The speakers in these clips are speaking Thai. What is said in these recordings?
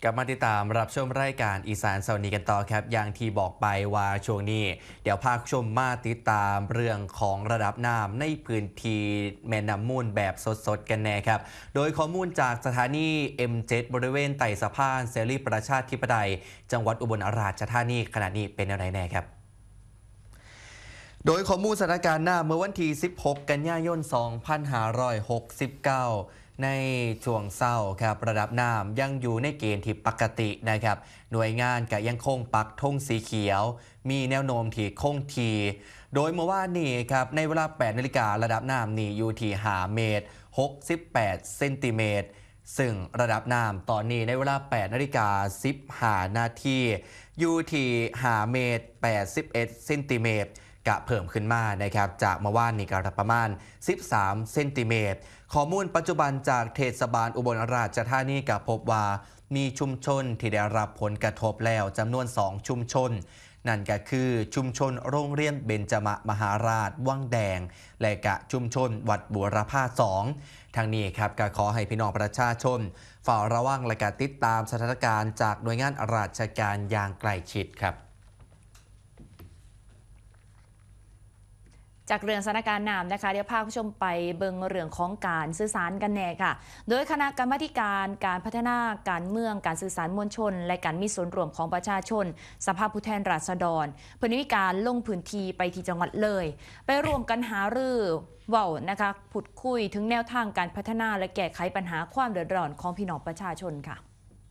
กลับมาติดตามรับชมรายการอีสานเสาร์นี้กันต่อครับอย่างที่บอกไปว่าช่วงนี้เดี๋ยวพาชมมาติดตามเรื่องของระดับน้ำในพื้นที่แม่น้ำมูลแบบสดๆกันแน่ครับโดยข้อมูลจากสถานี M7 บริเวณไต่สะพานเสรีประชาธิปไตยจังหวัดอุบลราชธานีขณะนี้เป็นอะไรแน่ครับโดยข้อมูลสถานการณ์น้ำเมื่อวันที่ 16 กันยายน 2569 ในช่วงเช้าครับระดับน้ำยังอยู่ในเกณฑ์ที่ปกตินะครับหน่วยงานก็ยังคงปักธงสีเขียวมีแนวโน้มที่คงที่โดยเมื่อวานนี้ครับในเวลา 8 นาฬิการะดับน้ำนี่อยู่ที่5 เมตร 68 เซนติเมตรซึ่งระดับน้ำตอนนี้ในเวลา 8 นาฬิกา 15 นาทีอยู่ที่5 เมตร 81 เซนติเมตรกะเพิ่มขึ้นมานะครับจากเมื่อวานนี้ก็ประมาณ 13 เซนติเมตรข้อมูลปัจจุบันจากเทศบาลอุบลราชธานีก็พบว่ามีชุมชนที่ได้รับผลกระทบแล้วจำนวน 2 ชุมชนนั่นก็คือชุมชนโรงเรียนเบญจมหาราชวังแดงและก็ชุมชนวัดบัวระพา2ทางนี้ครับก็ขอให้พี่น้องประชาชนเฝ้าระวังและก็ติดตามสถานการณ์จากหน่วยงานราชการอย่างใกล้ชิดครับจากเรื่องสถานการณ์น้ำนะคะเดี๋ยวพาผู้ชมไปเบิงเรื่องของการสื่อสารกันแน่ค่ะโดยคณะกรรมาการการพัฒนาการเมืองการสื่อสารมวลชนและการมีส่วนร่วมของประชาชนสภาผู้แทนราษฎรเพื่อมีการลงพื้นที่ไปที่จังหวัดเลยไปร่วมกันหารือเว้านะคะพูดคุยถึงแนวทางการพัฒนาและแก้ไขปัญหาความเดือดร้อนของพี่น้องประชาชนค่ะ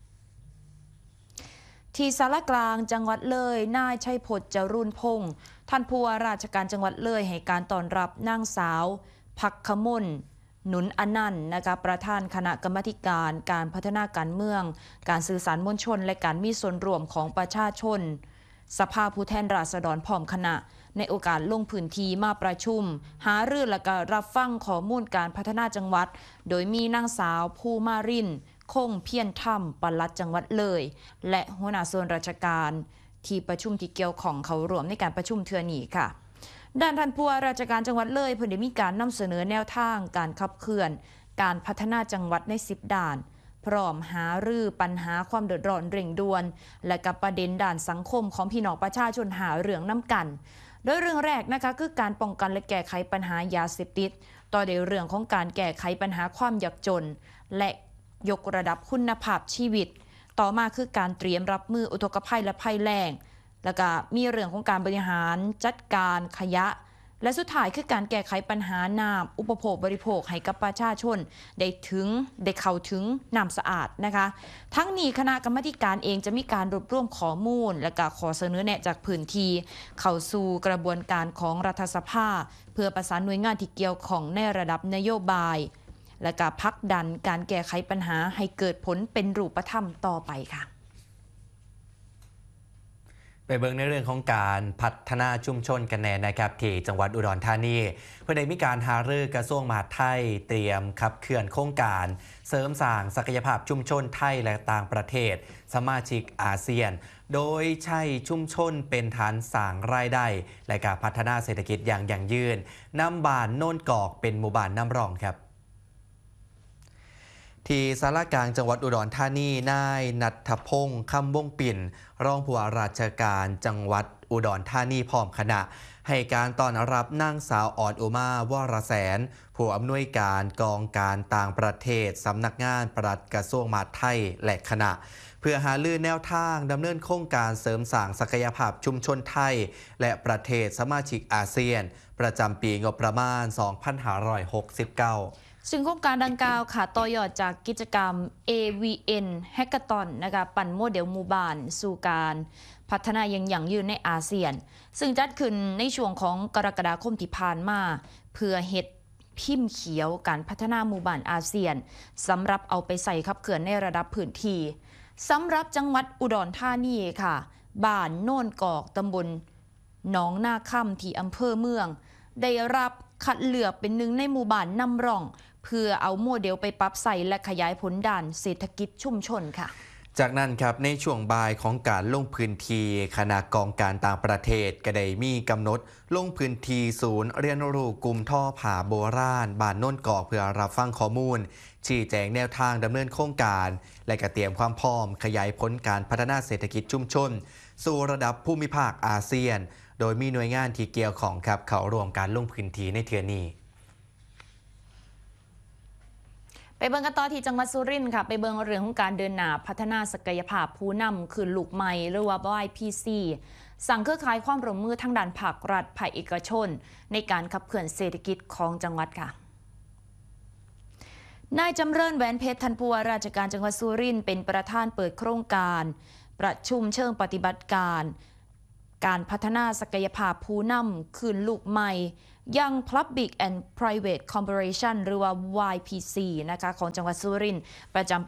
ที่สารกลางจังหวัดเลยนายชัยพจน์จรุนพงศ์ท่านผู้ว่าราชการจังหวัดเลยให้การต้อนรับนางสาวภักขมลหนุนอนันต์นะคะประธานคณะกรรมาการการพัฒนาการเมืองการสื่อสารมวลชนและการมีส่วนร่วมของประชาชนสภาผู้แทนราษฎรพร้อมคณะในโอกาสลงพื้นที่มาประชุมหารือและก็รับฟังข้อมูลการพัฒนาจังหวัดโดยมีนางสาวภูมารินคงเพียรธรรมปลัดจังหวัดเลยและหัวหน้าส่วนราชการที่ประชุมที่เกี่ยวของเขาร่วมในการประชุมเทื่อนี้ค่ะด้านท่านผู้ว่าราชการจังหวัดเลยเพิ่นได้มีการนำเสนอแนวทางการขับเคลื่อนการพัฒนาจังหวัดใน10ด้านพร้อมหารือปัญหาความเดือดร้อนเร่งด่วนและกับประเด็นด้านสังคมของพี่น้องประชาชนหาเรื่องนำกันโดยเรื่องแรกนะคะคือการป้องกันและแก้ไขปัญหายาเสพติดต่อในเรื่องของการแก้ไขปัญหาความยากจนและยกระดับคุณภาพชีวิตต่อมาคือการเตรียมรับมืออุทกภัยและภัยแล้งแล้วก็มีเรื่องของการบริหารจัดการขยะและสุดท้ายคือการแก้ไขปัญหาน้ำอุปโภคบริโภคให้กับประชาชนได้เข้าถึงน้ำสะอาดนะคะทั้งนี้คณะกรรมาการเองจะมีการรวบรวมข้อมูลและก็ขอเสนอแนะจากพื้นที่เข้าสู่กระบวนการของรัฐสภาเพื่อประสานหน่วยงานที่เกี่ยวข้องในระดับนโยบายและก็ผลักดันการแก้ไขปัญหาให้เกิดผลเป็นรูปธรรมต่อไปค่ะไปเบิ่งในเรื่องของการพัฒนาชุมชนกันแน่นะครับที่จังหวัดอุดรธานีเพื่อได้มีการหารือกระทรวงมหาดไทยเตรียมขับเคลื่อนโครงการเสริมสร้างศักยภาพชุมชนไทยและต่างประเทศสมาชิกอาเซียนโดยใช้ชุมชนเป็นฐานสร้างรายได้และการพัฒนาเศรษฐกิจอย่างยั่งยืนนำบ้านโน่นกอกเป็นหมู่บ้านน้ำรองครับที่สารกลางจังหวัดอุดรธานีนายณัฐพงษ์คำวงปิ่นรองผู้ว่าราชการจังหวัดอุดรธานีพร้อมคณะให้การต้อนรับนางสาวอ่อนอุมาวรแสนผู้อำนวยการกองการต่างประเทศสำนักงานปลัดกระทรวงมหาดไทยและคณะเพื่อหารือแนวทางดำเนินโครงการเสริมสร้างศักยภาพชุมชนไทยและประเทศสมาชิกอาเซียนประจำปีงบประมาณ 2569 ซึ่งโครงการดังกล่าวค่ะต่อยอดจากกิจกรรม AVN Hackathon นะคะปั่นโมเดลหมู่บ้านสู่การพัฒนาอย่างยั่งยืนในอาเซียนซึ่งจัดขึ้นในช่วงของกรกฎาคมที่ผ่านมาเพื่อเฮ็ดพิมพ์เขียวการพัฒนาหมู่บ้านอาเซียนสำหรับเอาไปใส่ขับเคลื่อนในระดับพื้นที่สำหรับจังหวัดอุดรธานีค่ะบ้านโน่นกอกตำบลหนองนาค่ำที่อำเภอเมืองได้รับคัดเลือกเป็นหนึ่งในหมู่บ้านนำร่องเพื่อเอาโมเดลไปปรับใส่และขยายผลด้านเศรษฐกิจชุมชนค่ะจากนั้นครับในช่วงบ่ายของการลงพื้นที่คณะกองการต่างประเทศก็ได้มีกำหนดลงพื้นที่ศูนย์เรียนรู้กลุ่มท่อผาโบราณบ้านโน่นกอกเพื่อรับฟังข้อมูลชี้แจงแนวทางดำเนินโครงการและก็เตรียมความพร้อมขยายผลการพัฒนาเศรษฐกิจชุมชนสู่ระดับภูมิภาคอาเซียนโดยมีหน่วยงานที่เกี่ยวข้องครับเข้าร่วมการลงพื้นที่ในเทื่อนี้ไปเบิ่งกันต่อที่จังหวัดสุรินทร์ค่ะไปเบิ่งเรื่องของการเดินหน้าพัฒนาศักยภาพผู้นำคือลูกใหม่หรือว่า YPC สั่งเครือข่ายความร่วมมือทางด้านภาครัฐภาคเอกชนในการขับเคลื่อนเศรษฐกิจของจังหวัดค่ะนายจำเริญแหวนเพชรท่านผู้ว่าราชการจังหวัดสุรินทร์เป็นประธานเปิดโครงการประชุมเชิงปฏิบัติการพัฒนาศักยภาพผู้นำคืนลูกใหม่ยัง Public and Private Corporation หรือว่า YPC นะคะของจังหวัดสุรินทร์ประจำปี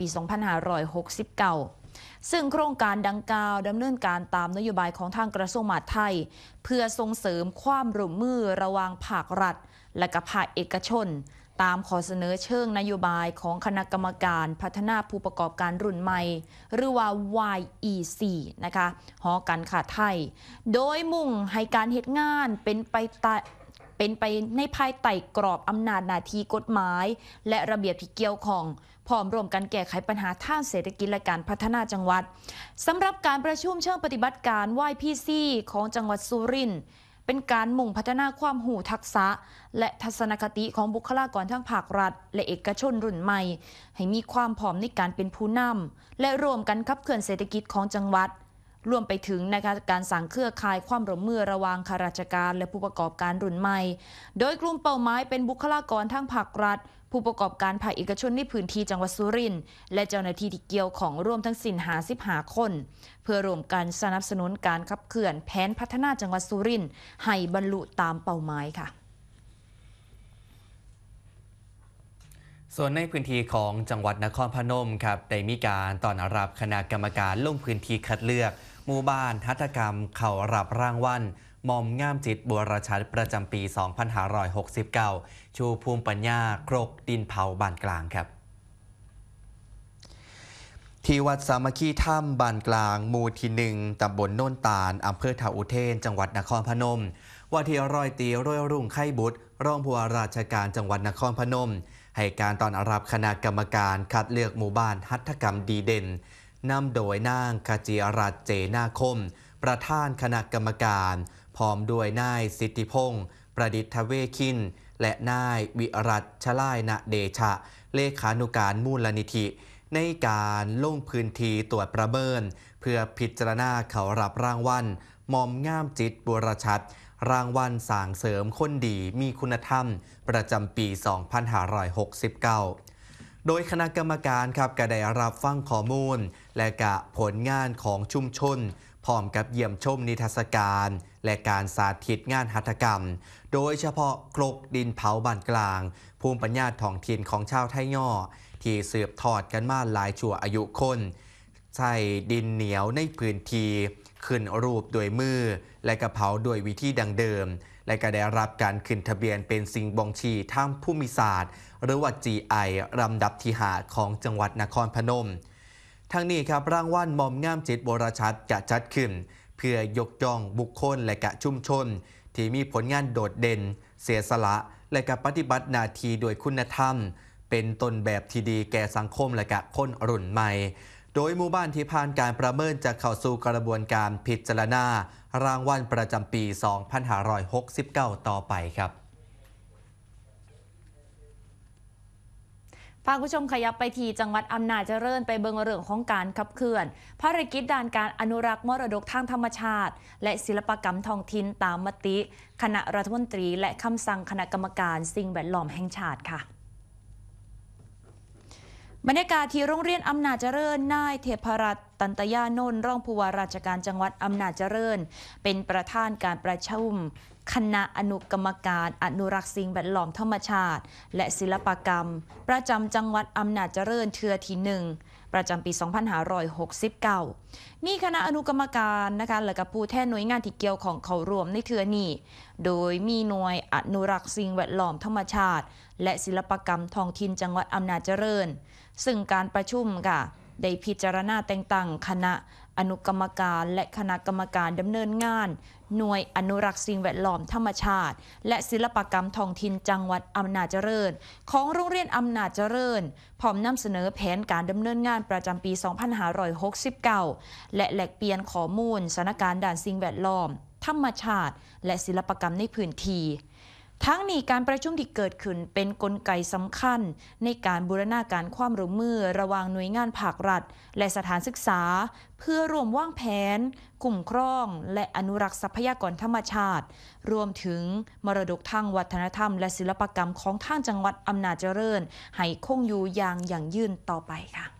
2569 ซึ่งโครงการดังกล่าวดำเนินการตามนโยบายของทางกระทรวงมหาดไทยเพื่อส่งเสริมความร่วมมือระหว่างภาครัฐและกับภาคเอกชนตามข้อเสนอเชิงนโยบายของคณะกรรมการพัฒนาผู้ประกอบการรุ่นใหม่หรือว่า YEC นะคะหอการค้าไทยโดยมุ่งให้การเหตุงานเป็นไปในภายใต้กรอบอำนาจหน้าที่กฎหมายและระเบียบที่เกี่ยวข้องพร้อมร่วมกันแก้ไขปัญหาทางเศรษฐกิจและการพัฒนาจังหวัดสำหรับการประชุมเชิงปฏิบัติการ YPC ของจังหวัดสุรินทร์เป็นการมุ่งพัฒนาความรู้ทักษะและทัศนคติของบุคลากรทั้งภาครัฐและเอกชนรุ่นใหม่ให้มีความพร้อมในการเป็นผู้นำและร่วมกันขับเคลื่อนเศรษฐกิจของจังหวัดรวมไปถึงการสั่งเครือข่ายความร่วมมือระหว่างข้าราชการและผู้ประกอบการรุ่นใหม่โดยกลุ่มเป้าหมายเป็นบุคลากรทั้งภาครัฐผู้ประกอบการภาคเอกชนในพื้นที่จังหวัดสุรินทร์และเจ้าหน้าที่ที่เกี่ยวของร่วมทั้งสิ้น55 คนเพื่อร่วมกันสนับสนุนการขับเคลื่อนแผนพัฒนาจังหวัดสุรินทร์ให้บรรลุตามเป้าหมายค่ะส่วนในพื้นที่ของจังหวัดนครพนมครับได้มีการต้อนรับคณะกรรมการลงพื้นที่คัดเลือกหมู่บ้านหัตถกรรมเข้ารับรางวัลมอมงามจิตบัวรชัดประจำปี 2569 ชูภูมิปัญญาครกดินเผาบ้านกลางครับที่วัดสามัคคีถ้ำบ้านกลางหมู่ที่ 1 ตำบลโน่นตาลอำเภอท่าอุเทนจังหวัดนครพนมว่าที่ร้อยตีร้อยรุ่งไข่บุตรรองผู้ว่าราชการจังหวัดนครพนมให้การต้อนรับคณะกรรมการคัดเลือกหมู่บ้านหัตถกรรมดีเด่นนำโดยนางขจีรัตน์เจนาคมประธานคณะกรรมการพร้อมด้วยนายสิทธิพงศ์ประดิษฐเวคินและนายวิรัตชลายณเดชะเลขานุการมูลนิธิในการลงพื้นที่ตรวจประเมินเพื่อพิจารณาเขารับรางวัลมอมง่ามจิตบัวรชัดรางวัลส่งเสริมคนดีมีคุณธรรมประจำปี 2569 โดยคณะกรรมการครับก็ได้รับฟังข้อมูลและกะผลงานของชุมชนพร้อมกับเยี่ยมชมนิทรรศการและการสาธิตงานหัตถกรรมโดยเฉพาะครกดินเผาบ้านกลางภูมิปัญญาท้องถิ่นของชาวไทยย่อที่สืบทอดกันมาหลายชั่วอายุคนใช้ดินเหนียวในพื้นที่ขึ้นรูปด้วยมือและกระเผาด้วยวิธีดังเดิมและก็ได้รับการขึ้นทะเบียนเป็นสิ่งบ่งชี้ทางภูมิศาสตร์หรือว่า GI ลำดับที่5ของจังหวัดนครพนมทั้งนี้ครับรางวัลมอมง่ามจิตบัวรชัดจะจัดขึ้นเพื่อยกย่องบุคคลและกะชุมชนที่มีผลงานโดดเด่นเสียสละและกะปฏิบัติหน้าที่โดยคุณธรรมเป็นต้นแบบที่ดีแก่สังคมและกะคนรุ่นใหม่โดยหมู่บ้านที่ผ่านการประเมินจะเข้าสู่กระบวนการพิจารณารางวัลประจำปี 2569 ต่อไปครับพาคุณผู้ชมขยับไปที่จังหวัดอำนาจเจริญไปเบิ่งเรื่องของการขับเคลื่อนภารกิจด้านการอนุรักษ์มรดกทางธรรมชาติและศิลปกรรมท้องถิ่นตามมติคณะรัฐมนตรีและคำสั่งคณะกรรมการสิ่งแวดล้อมแห่งชาติค่ะบรรยากาศที่โรงเรียนอำนาจเจริญนายเทพรัตน์ตันตยานนท์รองผู้ว่าราชการจังหวัดอำนาจเจริญเป็นประธานการประชุมคณะอนุกรรมการอนุรักษ์สิ่งแวดล้อมธรรมชาติและศิลปกรรมประจำจังหวัดอำนาจเจริญเทื่อที่ 1ประจำปี 2569 มีคณะอนุกรรมการนะคะและกับผู้แทนหน่วยงานที่เกี่ยวของเข้าร่วมในเทื่อนี้โดยมีหน่วยอนุรักษ์สิ่งแวดล้อมธรรมชาติและศิลปกรรมท้องถิ่นจังหวัดอำนาจเจริญซึ่งการประชุมค่ะได้พิจารณาแต่งตั้งคณะอนุกรรมการและคณะกรรมการดำเนินงานหน่วยอนุรักษ์สิ่งแวดล้อมธรรมชาติและศิลปกรรมท้องถิ่นจังหวัดอำนาจเจริญของโรงเรียนอำนาจเจริญพร้อมนำเสนอแผนการดำเนินงานประจำปี 2569 และแลกเปลี่ยนข้อมูลสถานการณ์ด้านสิ่งแวดล้อมธรรมชาติและศิลปกรรมในพื้นที่ทั้งนี้การประชุมที่เกิดขึ้นเป็นกลไกสำคัญในการบูรณาการความร่วมมือระหว่างหน่วยงานภาครัฐและสถานศึกษาเพื่อร่วมวางแผนคุ้มครองและอนุรักษ์ทรัพยากรธรรมชาติรวมถึงมรดกทางวัฒนธรรมและศิลปกรรมของทางจังหวัดอำนาจเจริญให้คงอยู่อย่างยั่งยืนต่อไปค่ะ